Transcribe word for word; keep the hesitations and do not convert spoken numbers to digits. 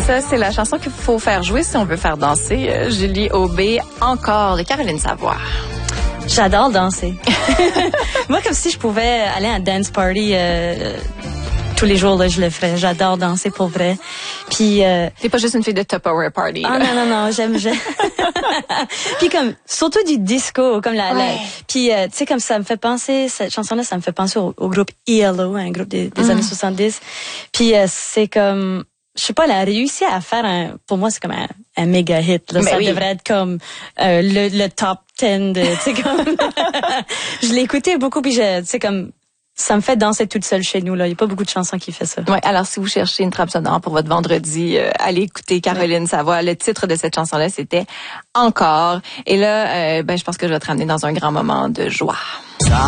Ça, c'est la chanson qu'il faut faire jouer si on veut faire danser. Euh, Julie Aubé, encore, de Caroline Savoie. J'adore danser. Moi, comme si je pouvais aller à un dance party euh, tous les jours, là, je le ferais. J'adore danser pour vrai. Puis euh, t'es pas juste une fille de Tupperware party. Ah non non non, j'aime j'aime. Puis comme surtout du disco, comme la, ouais. la puis euh, tu sais comme ça me fait penser cette chanson là, ça me fait penser au, au groupe E L O, un groupe des, des mm. années soixante-dix. Puis euh, c'est comme je sais pas, elle a réussi à faire un, pour moi c'est comme un, un méga hit là. Mais ça oui. devrait être comme euh, le, le top dix de, tu sais comme je l'ai écouté beaucoup puis je tu sais comme ça me fait danser toute seule chez nous là, il y a pas beaucoup de chansons qui fait ça. Ouais, alors si vous cherchez une trappe sonore pour votre vendredi, euh, allez écouter Caroline ouais. Savoie. Le titre de cette chanson là, c'était Encore. Et là euh, ben je pense que je vais te ramener dans un grand moment de joie.